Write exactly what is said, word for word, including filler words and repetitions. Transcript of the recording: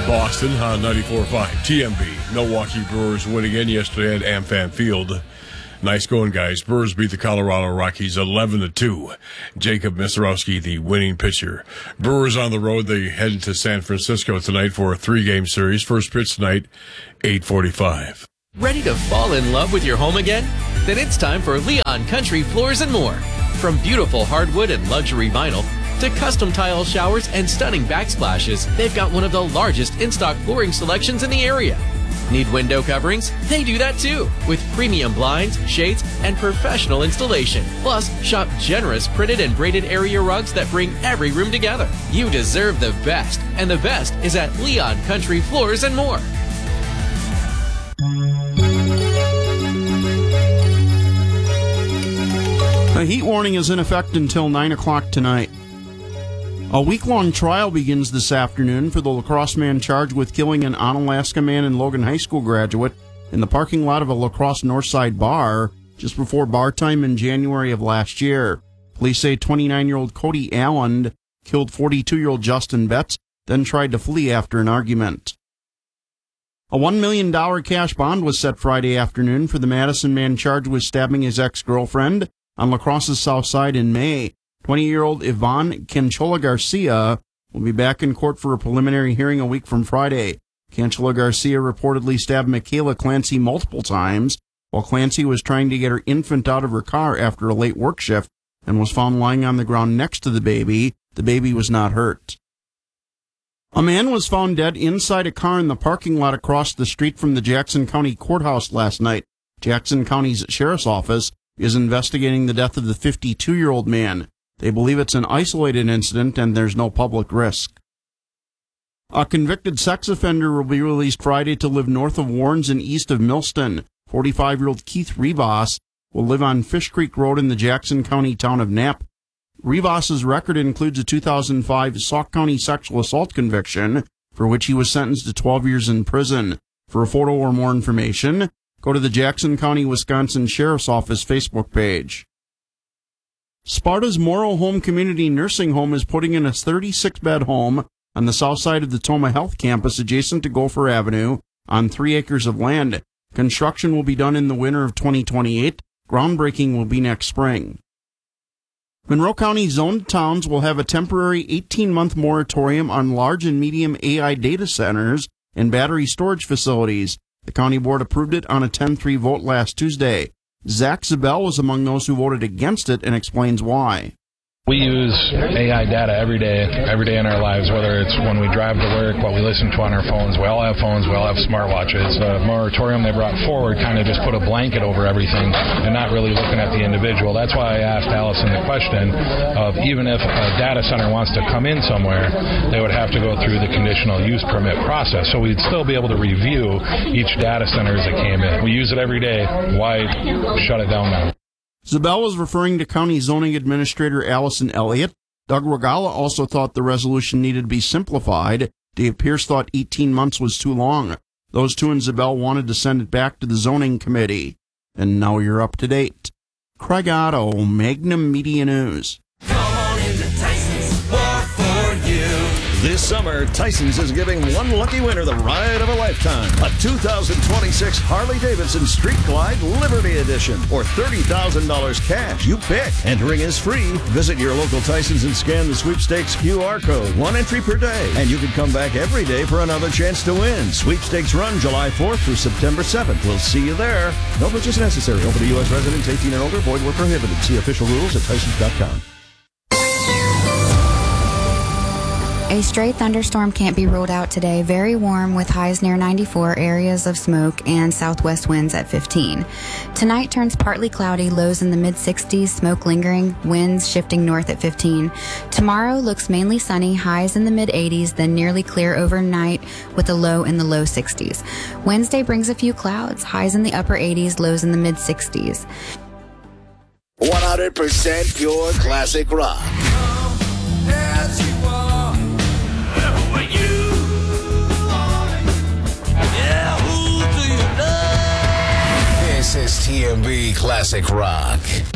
Boston on ninety-four point five T M B. Milwaukee Brewers win again yesterday at AmFam Field. Nice going, guys. Brewers beat the Colorado Rockies eleven to two. Jacob Misrowski, the winning pitcher. Brewers on the road. They head to San Francisco tonight for a three-game series. First pitch tonight, eight forty-five. Ready to fall in love with your home again? Then it's time for Leon Country Floors and More. From beautiful hardwood and luxury vinyl to custom tile showers and stunning backsplashes, they've got one of the largest in-stock flooring selections in the area. Need window coverings? They do that too, with premium blinds, shades, and professional installation. Plus, shop generous printed and braided area rugs that bring every room together. You deserve the best, and the best is at Leon Country Floors and More. A heat warning is in effect until nine o'clock tonight. A week-long trial begins this afternoon for the La Crosse man charged with killing an Onalaska man and Logan High School graduate in the parking lot of a La Crosse Northside bar just before bar time in January of last year. Police say twenty-nine-year-old Cody Allen killed forty-two-year-old Justin Betts, then tried to flee after an argument. A one million dollars cash bond was set Friday afternoon for the Madison man charged with stabbing his ex-girlfriend on La Crosse's south side in May. twenty-year-old Yvonne Canchola Garcia will be back in court for a preliminary hearing a week from Friday. Canchola Garcia reportedly stabbed Michaela Clancy multiple times while Clancy was trying to get her infant out of her car after a late work shift and was found lying on the ground next to the baby. The baby was not hurt. A man was found dead inside a car in the parking lot across the street from the Jackson County Courthouse last night. Jackson County's Sheriff's Office is investigating the death of the fifty-two-year-old man. They believe it's an isolated incident and there's no public risk. A convicted sex offender will be released Friday to live north of Warrens and east of Millston. forty-five-year-old Keith Rivas will live on Fish Creek Road in the Jackson County town of Knapp. Rivas's record includes a two thousand five Sauk County sexual assault conviction, for which he was sentenced to twelve years in prison. For a photo or more information, go to the Jackson County, Wisconsin Sheriff's Office Facebook page. Sparta's Morrow Home Community Nursing Home is putting in a thirty-six bed home on the south side of the Toma Health campus adjacent to Gopher Avenue on three acres of land. Construction will be done in the winter of twenty twenty-eight. Groundbreaking will be next spring. Monroe County zoned towns will have a temporary eighteen-month moratorium on large and medium A I data centers and battery storage facilities. The county board approved it on a ten three vote last Tuesday. Zach Zabel was among those who voted against it and explains why. We use A I data every day, every day in our lives, whether it's when we drive to work, what we listen to on our phones. We all have phones, we all have smartwatches. The moratorium they brought forward kind of just put a blanket over everything and not really looking at the individual. That's why I asked Allison the question of even if a data center wants to come in somewhere, they would have to go through the conditional use permit process. So we'd still be able to review each data center as it came in. We use it every day. Why shut it down now? Zabel was referring to County Zoning Administrator Allison Elliott. Doug Regala also thought the resolution needed to be simplified. Dave Pierce thought eighteen months was too long. Those two and Zabel wanted to send it back to the Zoning Committee. And now you're up to date. Craig Otto, Magnum Media News. Come on into Tyson's, more for you. This summer, Tyson's is giving one lucky winner the ride of a lifetime. A two thousand twenty-six Harley-Davidson Street Glide Liberty Edition. Or thirty thousand dollars cash. You pick. Entering is free. Visit your local Tyson's and scan the sweepstakes Q R code. One entry per day. And you can come back every day for another chance to win. Sweepstakes run July fourth through September seventh. We'll see you there. No purchase necessary. Open to U S residents eighteen and older. Void where prohibited. See official rules at Tysons dot com. A stray thunderstorm can't be ruled out today. Very warm with highs near ninety-four, areas of smoke, and southwest winds at fifteen. Tonight turns partly cloudy, lows in the mid-sixties, smoke lingering, winds shifting north at fifteen. Tomorrow looks mainly sunny, highs in the mid-eighties, then nearly clear overnight with a low in the low sixties. Wednesday brings a few clouds, highs in the upper eighties, lows in the mid-sixties. one hundred percent pure classic rock. As you are. This is T M B Classic Rock.